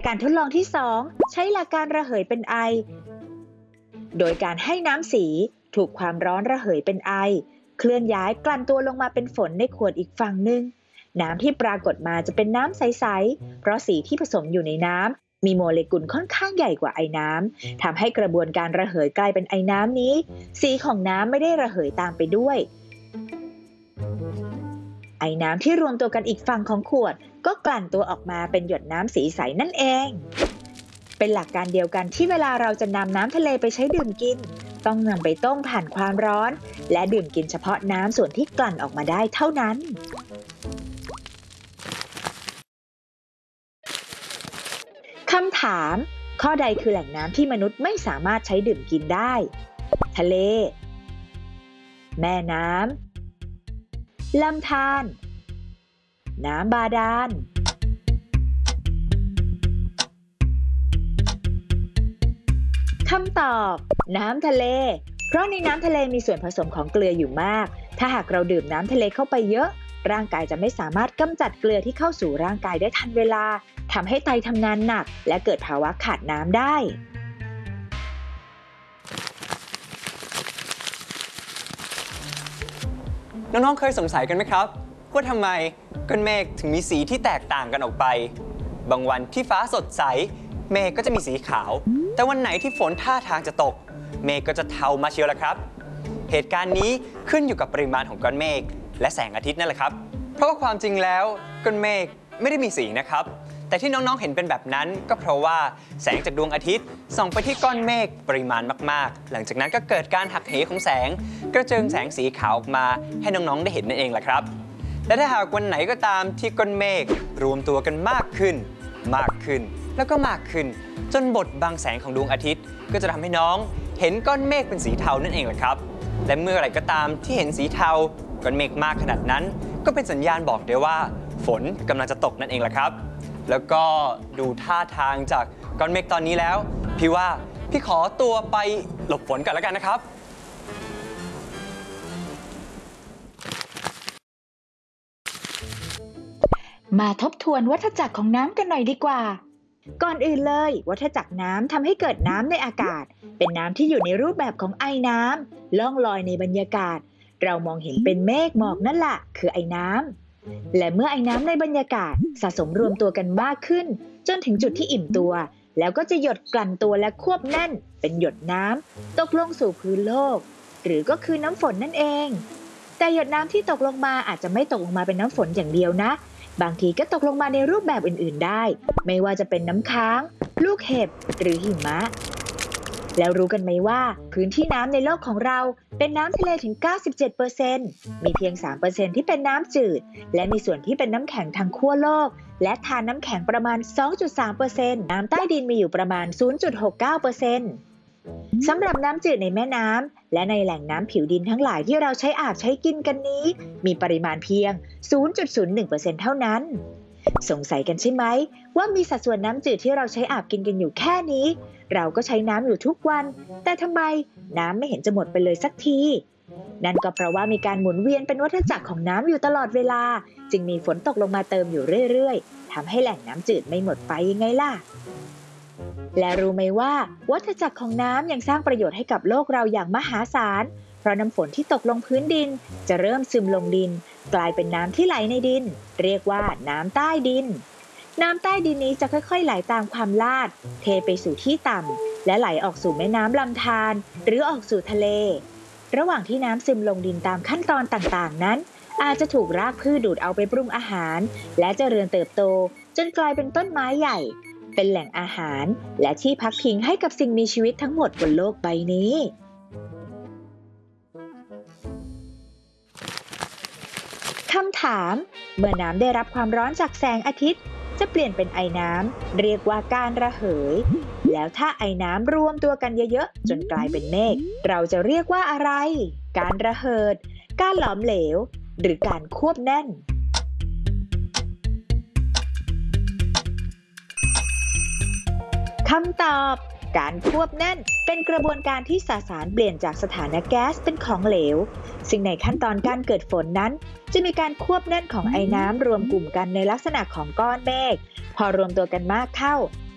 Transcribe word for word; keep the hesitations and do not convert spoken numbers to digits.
การทดลองที่สองใช้หลักการระเหยเป็นไอโดยการให้น้ำสีถูกความร้อนระเหยเป็นไอเคลื่อนย้ายกลั่นตัวลงมาเป็นฝนในขวดอีกฝั่งหนึ่งน้ำที่ปรากฏมาจะเป็นน้ำใสๆเพราะสีที่ผสมอยู่ในน้ำมีโมเลกุลค่อนข้างใหญ่กว่าไอน้ำทำให้กระบวนการระเหยกลายเป็นไอน้ำนี้สีของน้ำไม่ได้ระเหยตามไปด้วยไอน้ำที่รวมตัวกันอีกฝั่งของขวดก็กลั่นตัวออกมาเป็นหยดน้ำสีใสนั่นเองเป็นหลักการเดียวกันที่เวลาเราจะนำน้ำทะเลไปใช้ดื่มกินต้องนำไปต้มผ่านความร้อนและดื่มกินเฉพาะน้ำส่วนที่กลั่นออกมาได้เท่านั้นคำถามข้อใดคือแหล่งน้ำที่มนุษย์ไม่สามารถใช้ดื่มกินได้ทะเลแม่น้ำลำธารน้ำบาดาลคำตอบน้ำทะเลเพราะในน้ำทะเลมีส่วนผสมของเกลืออยู่มากถ้าหากเราดื่มน้ำทะเลเข้าไปเยอะร่างกายจะไม่สามารถกำจัดเกลือที่เข้าสู่ร่างกายได้ทันเวลาทำให้ไตทำงานหนักและเกิดภาวะขาดน้ำได้น้องๆเคยสงสัยกันไหมครับว่าทำไมก้อนเมฆถึงมีสีที่แตกต่างกันออกไปบางวันที่ฟ้าสดใสเมฆก็จะมีสีขาวแต่วันไหนที่ฝนท่าทางจะตกเมฆก็จะเทามาเชียวละครับเหตุการณ์นี้ขึ้นอยู่กับปริมาณของก้อนเมฆและแสงอาทิตย์นั่นแหละครับเพราะว่าความจริงแล้วก้อนเมฆไม่ได้มีสีนะครับแต่ที่น้องๆเห็นเป็นแบบนั้นก็เพราะว่าแสงจากดวงอาทิตย์ส่องไปที่ก้อนเมฆปริมาณมากๆหลังจากนั้นก็เกิดการหักเหของแสงกระเจิงแสงสีขาวออกมาให้น้องๆได้เห็นนั่นเองแหละครับและถ้าหากวันไหนก็ตามที่ก้อนเมฆรวมตัวกันมากขึ้นมากขึ้นแล้วก็มากขึ้นจนบดบังแสงของดวงอาทิตย์ก็จะทำให้น้องเห็นก้อนเมฆเป็นสีเทานั่นเองแหละครับและเมื่อไหร่ก็ตามที่เห็นสีเทาก้อนเมฆมากขนาดนั้นก็เป็นสัญญาณบอกได้ว่าฝนกำลังจะตกนั่นเองแหละครับแล้วก็ดูท่าทางจากก้อนเมฆตอนนี้แล้วพี่ว่าพี่ขอตัวไปหลบฝนก่อนแล้วกันนะครับมาทบทวนวัฏจักรของน้ำกันหน่อยดีกว่าก่อนอื่นเลยวัฏจักรน้ำทำให้เกิดน้ำในอากาศเป็นน้ำที่อยู่ในรูปแบบของไอน้ำล่องลอยในบรรยากาศเรามองเห็นเป็นเมฆหมอกนั่นแหละคือไอน้ำและเมื่อไอน้ำในบรรยากาศสะสมรวมตัวกันมากขึ้นจนถึงจุดที่อิ่มตัวแล้วก็จะหยดกลั่นตัวและควบแน่นเป็นหยดน้ำตกลงสู่พื้นโลกหรือก็คือน้ำฝนนั่นเองแต่หยดน้ำที่ตกลงมาอาจจะไม่ตกลงมาเป็นน้ำฝนอย่างเดียวนะบางทีก็ตกลงมาในรูปแบบอื่นๆได้ไม่ว่าจะเป็นน้ำค้างลูกเห็บหรือหิมะแล้วรู้กันไหมว่าพื้นที่น้ำในโลกของเราเป็นน้ำทะเลถึง เก้าสิบเจ็ดเปอร์เซ็นต์ มีเพียง สามเปอร์เซ็นต์ ที่เป็นน้ำจืดและมีส่วนที่เป็นน้ำแข็งทางขั้วโลกและทานน้ำแข็งประมาณ สองจุดสามเปอร์เซ็นต์ น้ำใต้ดินมีอยู่ประมาณ ศูนย์จุดหกเก้าเปอร์เซ็นต์ สำหรับน้ำจืดในแม่น้ำและในแหล่งน้ำผิวดินทั้งหลายที่เราใช้อาบใช้กินกันนี้มีปริมาณเพียง ศูนย์จุดศูนย์หนึ่งเปอร์เซ็นต์ เท่านั้นสงสัยกันใช่ไหมว่ามีสัดส่วนน้ำจืดที่เราใช้อาบกินกันอยู่แค่นี้เราก็ใช้น้ำอยู่ทุกวันแต่ทำไมน้ำไม่เห็นจะหมดไปเลยสักทีนั่นก็เพราะว่ามีการหมุนเวียนเป็นวัฏจักรของน้ำอยู่ตลอดเวลาจึงมีฝนตกลงมาเติมอยู่เรื่อยๆทำให้แหล่งน้ำจืดไม่หมดไปยังไงล่ะและรู้ไหมว่าวัฏจักรของน้ำยังสร้างประโยชน์ให้กับโลกเราอย่างมหาศาลเพราะน้ำฝนที่ตกลงพื้นดินจะเริ่มซึมลงดินกลายเป็นน้ำที่ไหลในดินเรียกว่าน้ำใต้ดินน้ำใต้ดินนี้จะค่อยๆไหลตามความลาดเทไปสู่ที่ต่ำและไหลออกสู่แม่น้ำลำธารหรือออกสู่ทะเลระหว่างที่น้ำซึมลงดินตามขั้นตอนต่างๆนั้นอาจจะถูกรากพืชดูดเอาไปปรุงอาหารและเจริญเติบโตจนกลายเป็นต้นไม้ใหญ่เป็นแหล่งอาหารและที่พักพิงให้กับสิ่งมีชีวิตทั้งหมดบนโลกใบนี้คำถามเมื่อน้ำได้รับความร้อนจากแสงอาทิตย์จะเปลี่ยนเป็นไอน้ำเรียกว่าการระเหยแล้วถ้าไอน้ำรวมตัวกันเยอะๆจนกลายเป็นเมฆเราจะเรียกว่าอะไรการระเหิดการหลอมเหลวหรือการควบแน่นคำตอบการควบแน่นเป็นกระบวนการที่สสารเปลี่ยนจากสถานะแก๊สเป็นของเหลวซึ่งในขั้นตอนการเกิดฝนนั้นจะมีการควบแน่นของไอน้ำรวมกลุ่มกันในลักษณะของก้อนเมฆพอรวมตัวกันมากเข้า